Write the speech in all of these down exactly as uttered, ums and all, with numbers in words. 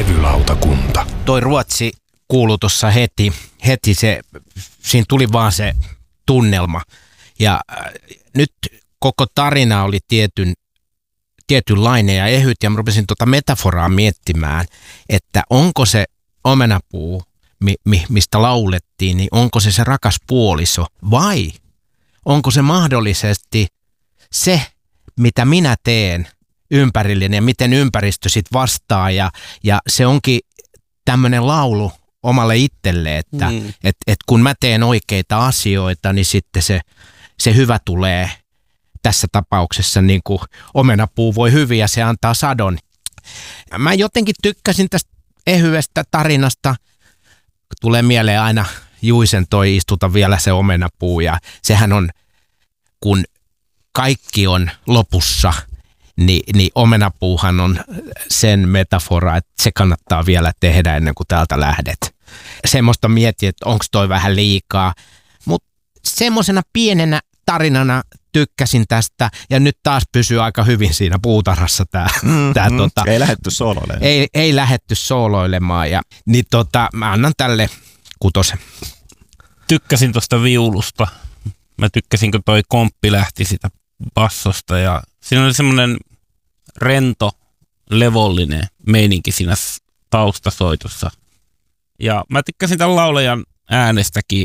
levylautakunta. Toi Ruotsi kuului tuossa heti, heti se, siinä tuli vaan se tunnelma. Ja äh, nyt koko tarina oli tietyn, tietynlainen ja ehyt, ja mä rupesin tuota metaforaa miettimään, että onko se omenapuu, mi, mi, mistä laulettiin, niin onko se se rakas puoliso, vai onko se mahdollisesti se, mitä minä teen ympärillinen ja miten ympäristö sit vastaa, ja, ja se onkin tämmöinen laulu omalle itselle, että mm. et, et kun mä teen oikeita asioita, niin sitten se, se hyvä tulee tässä tapauksessa, niin kuin omenapuu voi hyvin ja se antaa sadon. Mä jotenkin tykkäsin tästä ehyestä tarinasta. Tulee mieleen aina Juisen toi istuta vielä se omenapuu, ja sehän on, kun kaikki on lopussa, niin, niin omenapuuhan on sen metafora, että se kannattaa vielä tehdä ennen kuin täältä lähdet. Semmoista mietin, että onko toi vähän liikaa, mutta semmoisena pienenä tarinana tykkäsin tästä, ja nyt taas pysyy aika hyvin siinä puutarhassa tää. Mm, tää mm, tota, ei lähdetty sooloilemaan. Ei, ei lähdetty sooloilemaan, ja niin tota, mä annan tälle kutosen. Tykkäsin tuosta viulusta. Mä tykkäsin, kun toi komppi lähti sitä bassosta, ja siinä oli semmoinen rento, levollinen meininki siinä taustasoitossa. Ja mä tykkäsin tämän laulajan äänestäkin.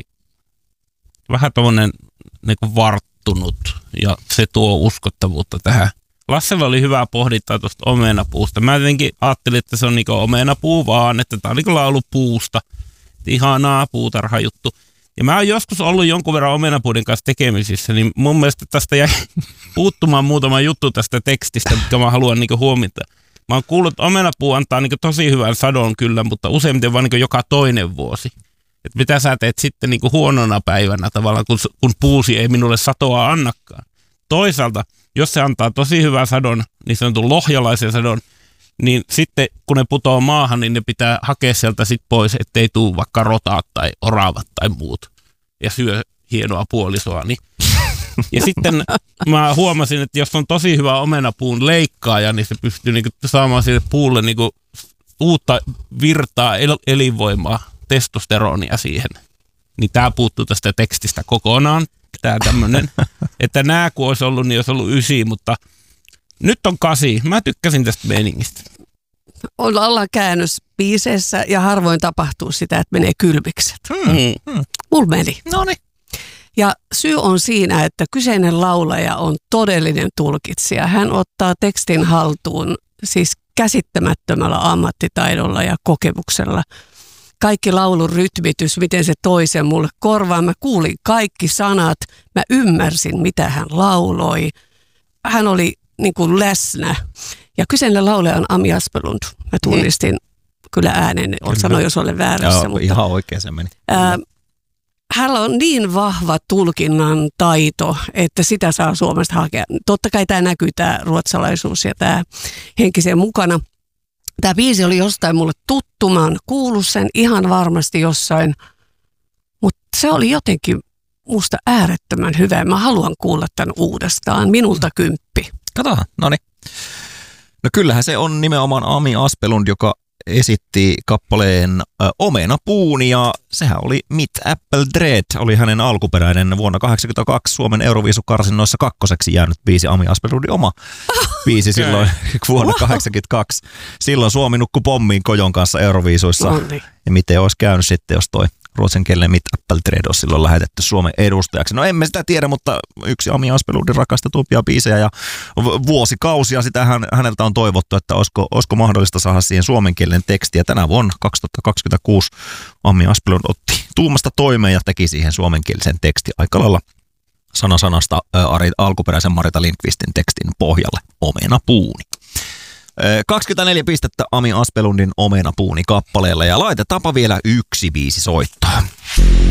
Vähän tommonen niinku varttunut, ja se tuo uskottavuutta tähän. Lassella oli hyvää pohdittaa tuosta omenapuusta. Mä jotenkin ajattelin, että se on niinku omenapuu vaan, että tää on niinku laulu puusta. Ihanaa puutarhajuttu. Ja mä oon joskus ollut jonkun verran omenapuuden kanssa tekemisissä, niin mun mielestä tästä jäi puuttumaan muutama juttu tästä tekstistä, mitkä mä haluan niinku huomata. Mä oon kuullut, että omenapuu antaa niinku tosi hyvän sadon kyllä, mutta useimmiten vaan niinku joka toinen vuosi. Että mitä sä teet sitten niinku huonona päivänä tavallaan, kun, kun puusi ei minulle satoa annakaan. Toisaalta, jos se antaa tosi hyvän sadon, niin se on tullut lohjalaisen sadon, niin sitten kun ne putoo maahan, niin ne pitää hakea sieltä sit pois, ettei tule vaikka rotaat tai oravat tai muut ja syö hienoa puolisoa. Niin. Ja sitten mä huomasin, että jos on tosi hyvä omenapuun leikkaaja, niin se pystyy niinku saamaan sille puulle niinku uutta virtaa, el- elinvoimaa, testosteronia siihen. Niin tää puuttuu tästä tekstistä kokonaan. Tää tämmönen, että nää kun olisi ollut, niin olisi ollut ysi, mutta nyt on kasi. Mä tykkäsin tästä meiningistä. Ollaan käännösbiiseissä ja harvoin tapahtuu sitä, että menee kylmikset. Hmm. Hmm. Mulla meni. Noniin. Ja syy on siinä, että kyseinen laulaja on todellinen tulkitsija. Hän ottaa tekstin haltuun siis käsittämättömällä ammattitaidolla ja kokemuksella. Kaikki laulun rytmitys, miten se toi sen mulle korvaan. Mä kuulin kaikki sanat, mä ymmärsin mitä hän lauloi. Hän oli niin kuin läsnä. Ja kyseinen laulaja on Ami Aspelund. Mä tunnistin mm. kyllä äänen, sanoin jos olen väärässä. Joo, mutta, ihan oikein se meni. Ää, hänellä on niin vahva tulkinnan taito, että sitä saa Suomesta hakea. Totta kai tämä näkyy, tämä ruotsalaisuus ja tämä henkisen mukana. Tämä biisi oli jostain mulle tuttu, mä oon kuullut sen ihan varmasti jossain, mutta se oli jotenkin musta äärettömän hyvä. Mä haluan kuulla tämän uudestaan. Minulta kymppi. Katsotaan, no niin. No kyllähän se on nimenomaan Ami Aspelund, joka esitti kappaleen ö, Omenapuun, ja sehän oli Mit Apple Dread, oli hänen alkuperäinen vuonna kahdeksankymmentäkaksi Suomen Euroviisukarsinnoissa kakkoseksi jäänyt biisi, Ami Aspelundin oma biisi okay. silloin vuonna kahdeksankymmentäkaksi. Silloin Suomi nukkui pommiin Kojon kanssa Euroviisuissa. No niin. Ja miten olisi käynyt sitten, jos toi ruotsinkielinen Mit Apple Dread olisi silloin lähetetty Suomen edustajaksi. No emme sitä tiedä, mutta yksi Ami Aspelundin rakastetumpia biisejä, ja vuosikausia sitä hän, häneltä on toivottu, että olisiko, olisiko mahdollista saada siihen suomenkielinen teksti. Ja tänä vuonna kaksituhattakaksikymmentäkuusi Ami Aspelund otti tuumasta toimeen ja teki siihen suomenkielisen teksti aika lailla sana sanasta ää, alkuperäisen Marita Lindqvistin tekstin pohjalle, Omenapuuni. kaksikymmentäneljä pistettä Ami Aspelundin Omenapuuni kappaleella, ja laitetaanpa vielä yksi biisi soittaa.